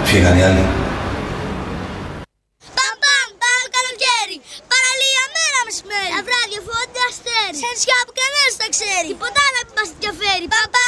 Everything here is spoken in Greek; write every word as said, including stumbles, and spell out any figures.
Φύγανε οι άλλοι. Παμπαμ, πάμε καλοκαίρι. Παραλία μέρα μεσημέρι. Τα βράδια φώντα αστέρι. Σε νησιά που κανένας τα ξέρει. Τίποτα να μην μας ενδιαφέρει. Παμπαμ.